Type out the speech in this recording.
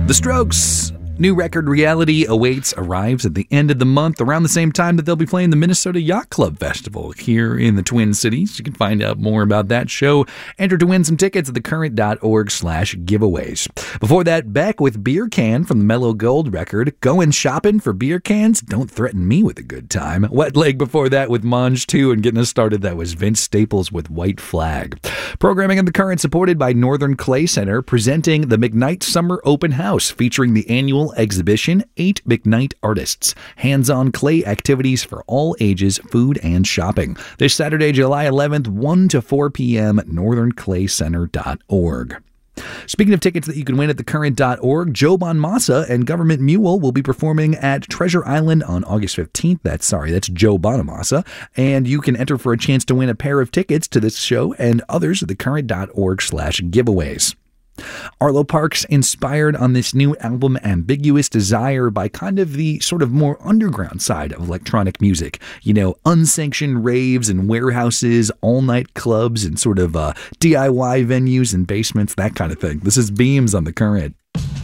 The Strokes. New record Reality Awaits arrives at the end of the month, around the same time that they'll be playing the Minnesota Yacht Club Festival here in the Twin Cities. You can find out more about that show. Enter to win some tickets at thecurrent.org/giveaways. Before that, Beck with Beer Can from the Mellow Gold record. Going shopping for beer cans? Don't threaten me with a good time. Wet Leg before that with Monge 2, and getting us started, that was Vince Staples with White Flag. Programming on the Current supported by Northern Clay Center, presenting the McKnight Summer Open House, featuring the annual exhibition, 8 McKnight artists. Hands-on clay activities for all ages, food and shopping. This Saturday, July 11th, 1 to 4 p.m. at northernclaycenter.org. Speaking of tickets that you can win at thecurrent.org, Joe Bonamassa and Government Mule will be performing at Treasure Island on August 15th. That's Joe Bonamassa. And you can enter for a chance to win a pair of tickets to this show and others at thecurrent.org/giveaways. Arlo Parks inspired on this new album Ambiguous Desire by kind of the sort of more underground side of electronic music. You know, unsanctioned raves and warehouses, all-night clubs, and sort of DIY venues and basements, that kind of thing. This is Beams on The Current.